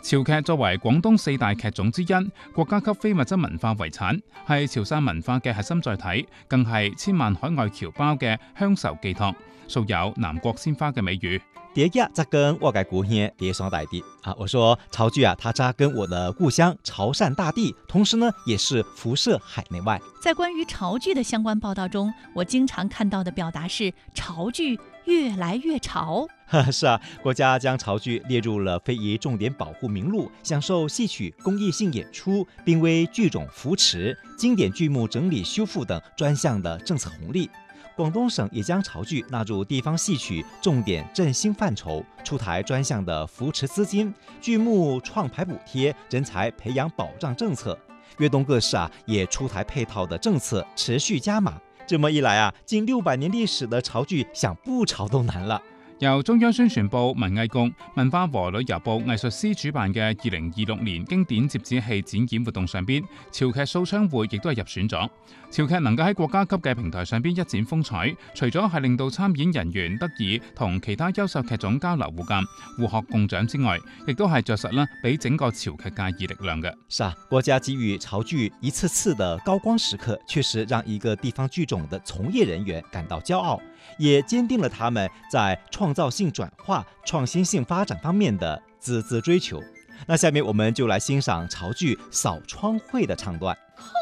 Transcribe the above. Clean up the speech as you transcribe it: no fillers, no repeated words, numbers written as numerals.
潮劇作為廣東4大劇種之一，國家級非物質文化遺產，係潮汕文化嘅核心載體，更係千萬海外僑胞嘅鄉愁寄託，素有南國鮮花嘅美譽。 第一則跟我嘅故鄉連雙大地啊！我說潮劇啊，它扎根我的故鄉潮汕大地，同時呢，也是輻射海內外。 在關於潮劇的相關報道中，我經常看到的表達是潮劇越來越潮。 是啊，國家將潮劇列入了非遺重點保護名錄，享受戲曲公益性演出，並為劇種扶持、經典劇目整理修復等專項的政策紅利。廣東省也將潮劇納入地方戲曲重點振興範疇，出台專項的扶持資金、劇目創排補貼、人才培養保障政策。粵東各市也出台配套的政策，持續加碼。這麼一來近600年歷史的潮劇想不潮都難了。 由中央宣傳部、文藝局、文化和旅遊部藝術司主辦嘅2026年經典折子戲展演活動上邊，潮劇掃窗會亦都係入選咗。潮劇能夠喺國家級嘅平台上邊一展風采，除咗係令到參演人員得以同其他優秀劇種交流互鑑、互學共長之外，亦都係着實啦，俾整個潮劇界以力量嘅。 是啊，國家給予潮劇一次次的高光時刻，確實讓一個地方劇種的從業人員感到驕傲，也堅定了他們在創造性轉化、創新性發展方面的孜孜追求。那下面我們就來欣賞潮劇掃窗會的唱段。